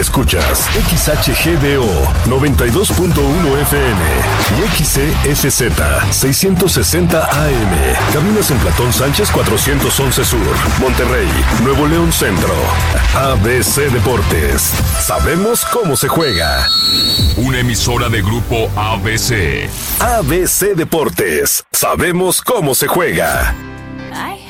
Escuchas XHGDO 92.1 FM y XCSZ 660 AM. Caminas en Platón Sánchez 411 Sur, Monterrey, Nuevo León Centro. ABC Deportes. Sabemos cómo se juega. Una emisora de Grupo ABC. ABC Deportes. Sabemos cómo se juega.